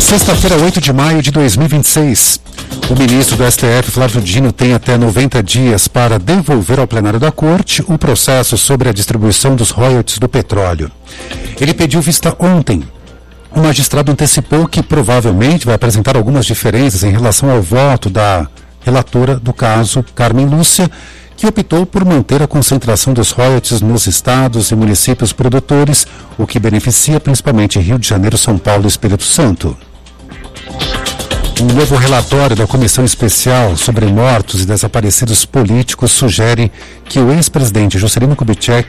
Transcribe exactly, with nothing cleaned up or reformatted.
Sexta-feira, oito de maio de dois mil e vinte e seis. O ministro do S T F, Flávio Dino, tem até noventa dias para devolver ao plenário da Corte o processo sobre a distribuição dos royalties do petróleo. Ele pediu vista ontem. O magistrado antecipou que provavelmente vai apresentar algumas diferenças em relação ao voto da relatora do caso, Carmen Lúcia, que optou por manter a concentração dos royalties nos estados e municípios produtores, o que beneficia principalmente Rio de Janeiro, São Paulo e Espírito Santo. Um novo relatório da Comissão Especial sobre Mortos e Desaparecidos Políticos sugere que o ex-presidente Juscelino Kubitschek